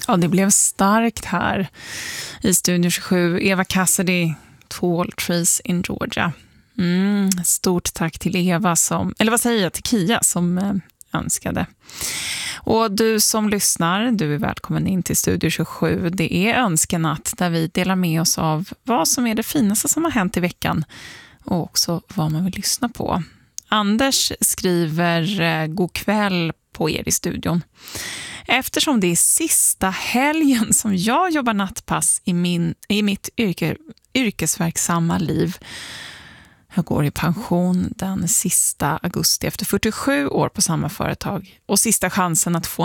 Ja, det blev starkt här i Studio 27. Eva Cassidy, Tall Trees in Georgia. Stort tack till Eva till Kia som önskade. Och du som lyssnar, du är välkommen in till Studio 27. Det är önskenatt där vi delar med oss av vad som är det finaste som har hänt i veckan och också vad man vill lyssna på. Anders skriver god kväll på er i studion. Eftersom det är sista helgen som jag jobbar nattpass i mitt yrkesverksamma liv. Jag går i pension den sista augusti efter 47 år på samma företag och sista chansen att få